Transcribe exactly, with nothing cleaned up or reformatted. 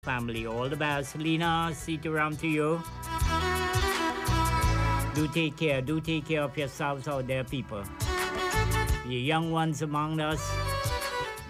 family. All the best. Lena, sit around to you. Do take care. Do take care of yourselves out there, people. The young ones among us.